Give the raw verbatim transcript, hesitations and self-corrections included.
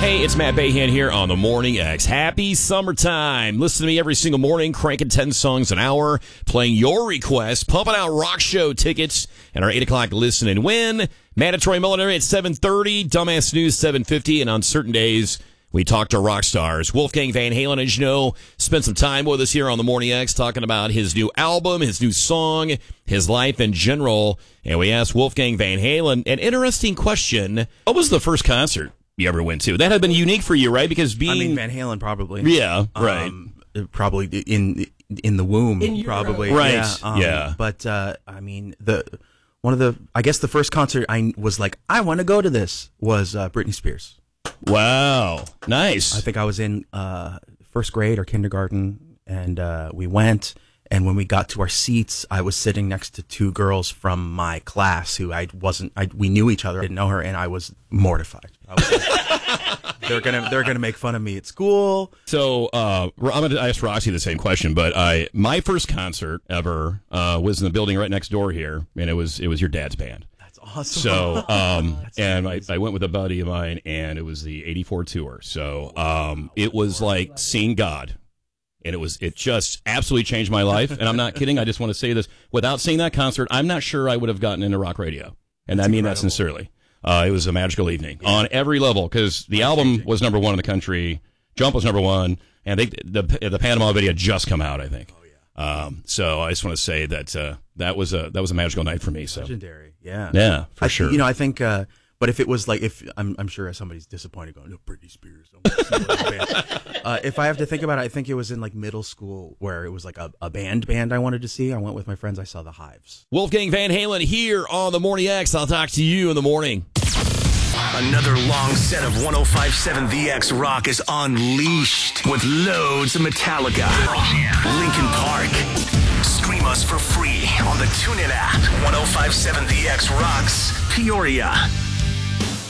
Hey, it's Matt Bahan here on the Morning X. Happy summertime. Listen to me every single morning, cranking ten songs an hour, playing your requests, pumping out rock show tickets, and our eight o'clock Listen and Win. Mandatory Millinery at seven thirty, Dumbass News seven fifty, and on certain days, we talk to rock stars. Wolfgang Van Halen, as you know, spent some time with us here on the Morning X talking about his new album, his new song, his life in general. And we asked Wolfgang Van Halen an interesting question. What was the first concert you ever went to? That had been unique for you, right? Because being... I mean, Van Halen, probably. Yeah, right. Um, probably in in the womb, in probably. Right, yeah. Um, yeah. But, uh, I mean, the one of the... I guess the first concert I was like, I want to go to this, was uh, Britney Spears. Wow. Nice. I think I was in uh, first grade or kindergarten, and uh, we went, and when we got to our seats, I was sitting next to two girls from my class who I wasn't, I, we knew each other, I didn't know her, and I was mortified. I was like, they're gonna, they're gonna make fun of me at school. So uh, I'm going to ask Roxy the same question, but I my first concert ever uh, was in the building right next door here, and it was it was your dad's band. Awesome. So, um, and I, I went with a buddy of mine, and it was the eighty-four tour. So, um, it was like seeing God, and it was, it just absolutely changed my life. And I'm not kidding. I just want to say this: without seeing that concert, I'm not sure I would have gotten into rock radio. And I mean that sincerely. Uh, it was a magical evening yeah. on every level, because the album was number one in the country, Jump was number one, and they, the the Panama video had just come out, I think. Um, so I just want to say that uh, that was a that was a magical night for me. So legendary, yeah, yeah, for I, sure. You know, I think, uh, but if it was like, if I'm, I'm sure somebody's disappointed going, no, Britney Spears. uh, if I have to think about it, I think it was in like middle school where it was like a, a band band I wanted to see. I went with my friends. I saw the Hives. Wolfgang Van Halen here on the Morning X. I'll talk to you in the morning. Another long set of ten fifty-seven The X Rock is unleashed with loads of Metallica, Linkin Park. Stream us for free on the TuneIn app. ten fifty-seven The X Rocks, Peoria.